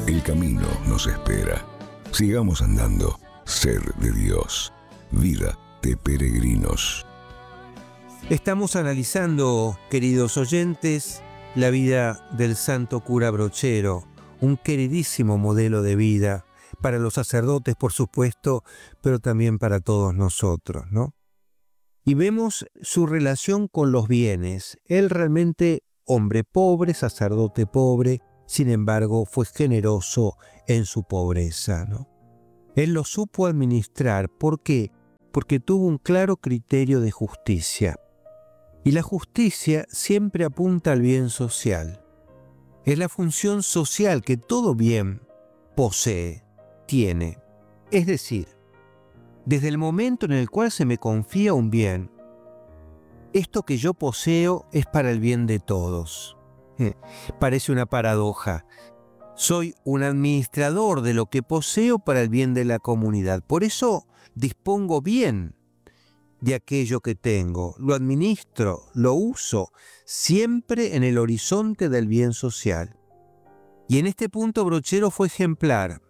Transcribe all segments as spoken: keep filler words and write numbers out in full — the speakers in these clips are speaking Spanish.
El camino nos espera. Sigamos andando. Sed de Dios. Vida de peregrinos. Estamos analizando, queridos oyentes, la vida del santo cura Brochero, un queridísimo modelo de vida para los sacerdotes, por supuesto, pero también para todos nosotros, ¿no? Y vemos su relación con los bienes. Él realmente, hombre pobre, sacerdote pobre, sin embargo, fue generoso en su pobreza, ¿no? Él lo supo administrar. ¿Por qué? Porque tuvo un claro criterio de justicia. Y la justicia siempre apunta al bien social. Es la función social que todo bien posee, tiene. Es decir, desde el momento en el cual se me confía un bien, esto que yo poseo es para el bien de todos. Eh, parece una paradoja. Soy un administrador de lo que poseo para el bien de la comunidad. Por eso dispongo bien de aquello que tengo. Lo administro, lo uso, siempre en el horizonte del bien social. Y en este punto Brochero fue ejemplar.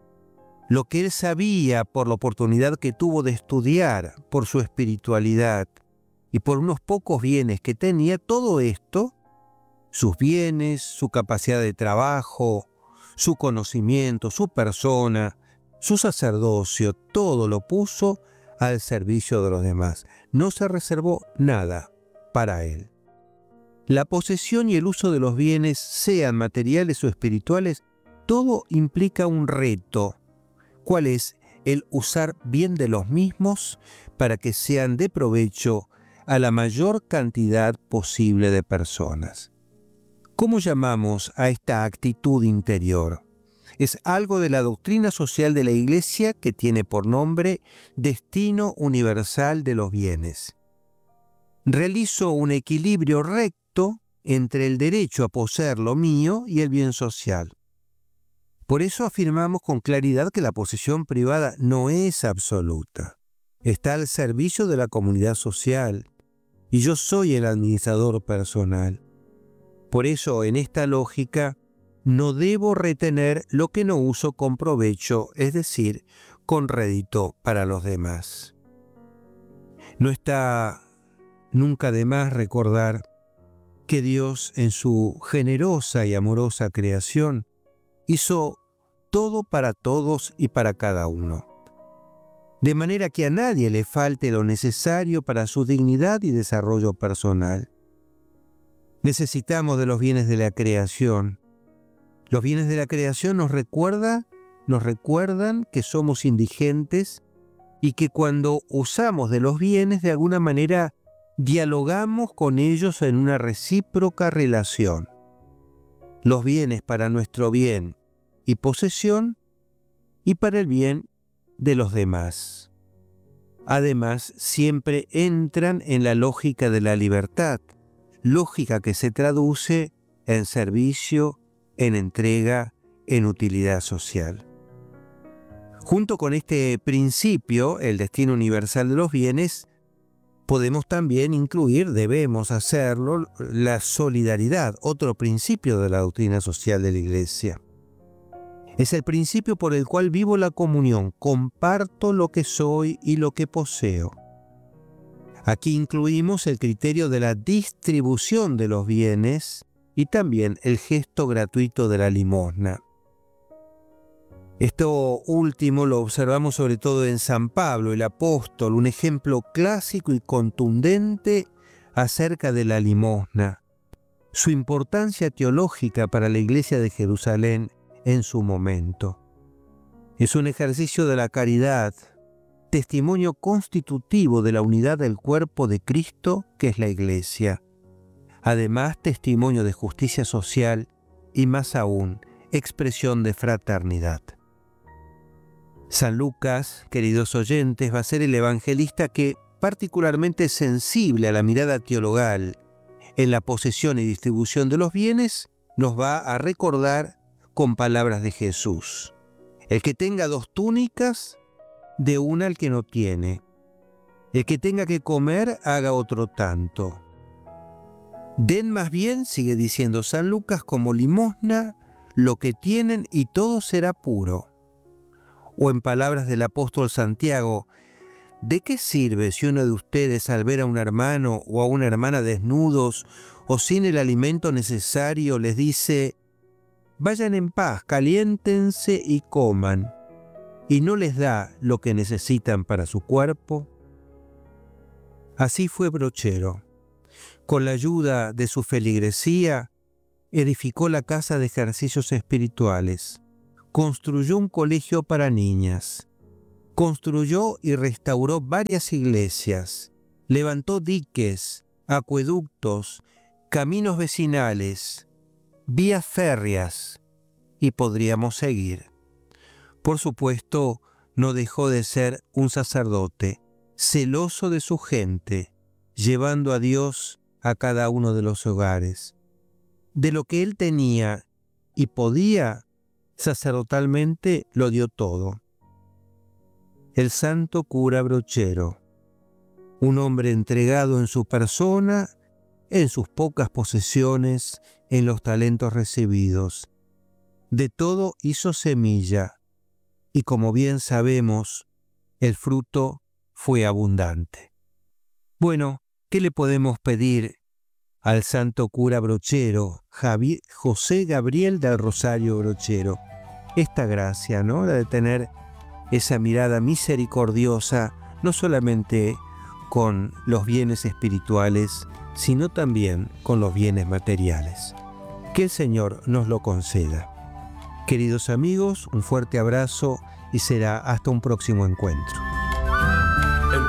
Lo que él sabía por la oportunidad que tuvo de estudiar, por su espiritualidad y por unos pocos bienes que tenía, todo esto, sus bienes, su capacidad de trabajo, su conocimiento, su persona, su sacerdocio, todo lo puso al servicio de los demás. No se reservó nada para él. La posesión y el uso de los bienes, sean materiales o espirituales, todo implica un reto. ¿Cuál es? El usar bien de los mismos para que sean de provecho a la mayor cantidad posible de personas. ¿Cómo llamamos a esta actitud interior? Es algo de la doctrina social de la Iglesia que tiene por nombre destino universal de los bienes. Realizo un equilibrio recto entre el derecho a poseer lo mío y el bien social. Por eso afirmamos con claridad que la posesión privada no es absoluta. Está al servicio de la comunidad social y yo soy el administrador personal. Por eso, en esta lógica, no debo retener lo que no uso con provecho, es decir, con rédito para los demás. No está nunca de más recordar que Dios, en su generosa y amorosa creación, hizo todo para todos y para cada uno, de manera que a nadie le falte lo necesario para su dignidad y desarrollo personal. Necesitamos de los bienes de la creación. Los bienes de la creación nos recuerda, nos recuerdan que somos indigentes y que cuando usamos de los bienes, de alguna manera dialogamos con ellos en una recíproca relación. Los bienes para nuestro bien y posesión y para el bien de los demás. Además, siempre entran en la lógica de la libertad, lógica que se traduce en servicio, en entrega, en utilidad social. Junto con este principio, el destino universal de los bienes, podemos también incluir, debemos hacerlo, la solidaridad, otro principio de la doctrina social de la Iglesia. Es el principio por el cual vivo la comunión, comparto lo que soy y lo que poseo. Aquí incluimos el criterio de la distribución de los bienes y también el gesto gratuito de la limosna. Esto último lo observamos sobre todo en San Pablo, el apóstol, un ejemplo clásico y contundente acerca de la limosna, su importancia teológica para la Iglesia de Jerusalén en su momento. Es un ejercicio de la caridad, testimonio constitutivo de la unidad del cuerpo de Cristo, que es la Iglesia. Además, testimonio de justicia social y, más aún, expresión de fraternidad. San Lucas, queridos oyentes, va a ser el evangelista que, particularmente sensible a la mirada teologal en la posesión y distribución de los bienes, nos va a recordar con palabras de Jesús. El que tenga dos túnicas, de una al que no tiene. El que tenga que comer, haga otro tanto. Den más bien, sigue diciendo San Lucas, como limosna lo que tienen y todo será puro. O en palabras del apóstol Santiago, ¿de qué sirve si uno de ustedes al ver a un hermano o a una hermana desnudos o sin el alimento necesario les dice, vayan en paz, caliéntense y coman, y no les da lo que necesitan para su cuerpo? Así fue Brochero. Con la ayuda de su feligresía, edificó la casa de ejercicios espirituales, construyó un colegio para niñas, construyó y restauró varias iglesias, levantó diques, acueductos, caminos vecinales, vías férreas, y podríamos seguir. Por supuesto, no dejó de ser un sacerdote, celoso de su gente, llevando a Dios a cada uno de los hogares. De lo que él tenía y podía, sacerdotalmente lo dio todo. El santo cura Brochero, un hombre entregado en su persona, en sus pocas posesiones, en los talentos recibidos. De todo hizo semilla, y como bien sabemos, el fruto fue abundante. Bueno, ¿qué le podemos pedir al santo cura Brochero, Javier, José Gabriel del Rosario Brochero? Esta gracia, ¿no? La de tener esa mirada misericordiosa, no solamente con los bienes espirituales, sino también con los bienes materiales. Que el Señor nos lo conceda. Queridos amigos, un fuerte abrazo y será hasta un próximo encuentro.